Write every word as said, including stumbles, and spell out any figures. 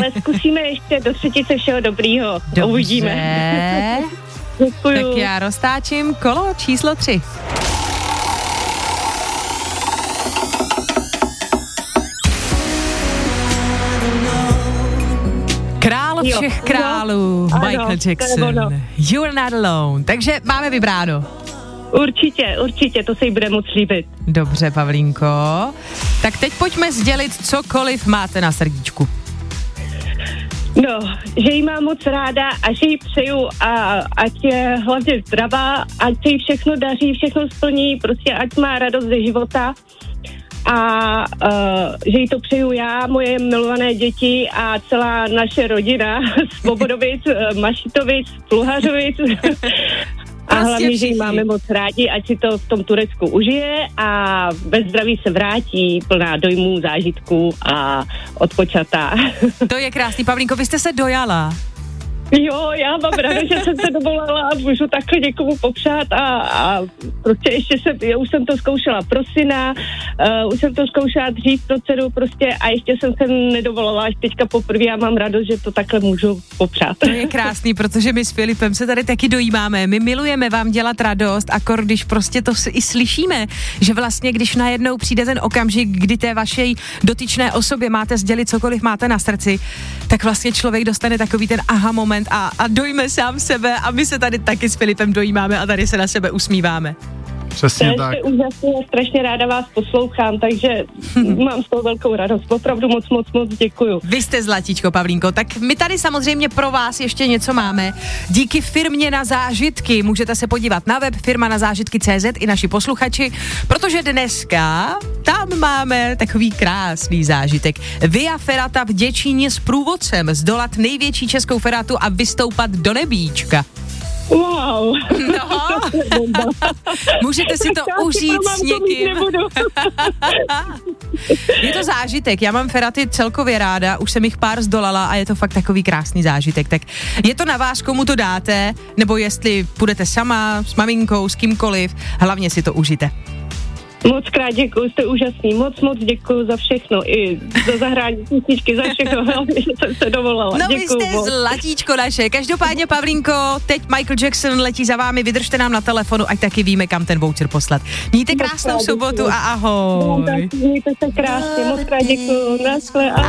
zkusíme ještě do třetice všeho dobrýho. Dobře. Uvidíme. Děkuju. Tak já roztáčím kolo číslo tři. Král všech jo. králů, Ano, Michael Jackson. You're not alone. Takže máme vybráno. Určitě, určitě, to se jí bude moc líbit. Dobře, Pavlínko. Tak teď pojďme sdělit, cokoliv máte na srdíčku. No, že jí mám moc ráda a že jí přeju, a ať je hlavně zdravá, ať se jí všechno daří, všechno splní, prostě ať má radost ze života. A uh, že jí to přeju já, moje milované děti a celá naše rodina Svobodovic, Mašitovic, Pluhařovic. A Prostě hlavně, že všichni. ji máme moc rádi, ať si to v tom Turecku užije a bez zdraví se vrátí, plná dojmů, zážitků a odpočatá. To je krásný. Pavlínko, vy jste se dojala. Jo, já mám ráda, že jsem se dovolala a můžu takhle někomu popřát a, a prostě ještě jsem, já už jsem to zkoušela pro syna, uh, už jsem to zkoušela dřív pro dceru prostě a ještě jsem se nedovolala až teďka poprvé a mám radost, že to takhle můžu popřát. To je krásný, protože my s Filipem se tady taky dojímáme. My milujeme vám dělat radost, akor když prostě to i slyšíme, že vlastně když najednou přijde ten okamžik, kdy té vašej dotyčné osobě máte sdělit cokoliv máte na srdci, tak vlastně člověk dostane takový ten aha moment a, a dojme sám sebe a my se tady taky s Filipem dojímáme a tady se na sebe usmíváme. Přesně tak. To je úžasně, strašně ráda vás poslouchám, takže mám z toho velkou radost. Opravdu moc, moc, moc děkuju. Vy jste zlatíčko, Pavlínko. Tak my tady samozřejmě pro vás ještě něco máme. Díky firmě Na zážitky můžete se podívat na web firma na zážitky tečka cé zet i naši posluchači, protože dneska tam máme takový krásný zážitek. Via Ferrata v Děčíně s průvodcem zdolat největší českou feratu a vystoupat do nebíčka. Wow. No, můžete si to Já užít mám, s někým. Je to zážitek, já mám feraty celkově ráda, už jsem jich pár zdolala a je to fakt takový krásný zážitek. Tak je to na vás, komu to dáte, nebo jestli půjdete sama, s maminkou, s kýmkoliv, hlavně si to užijte. Moc krát děkuju, jste úžasný, moc, moc děkuju za všechno, i za zahrání písničky, za všechno, hlavně, že jsem se dovolala. No děkuju, vy jste moc. zlatíčko naše. Každopádně, Pavlínko, teď Michael Jackson letí za vámi, vydržte nám na telefonu, ať taky víme, kam ten voucher poslat. Mějte krásnou Moc krát sobotu děkuju. a ahoj. Mějte se krásně, moc krát děkuju, naschle, ahoj.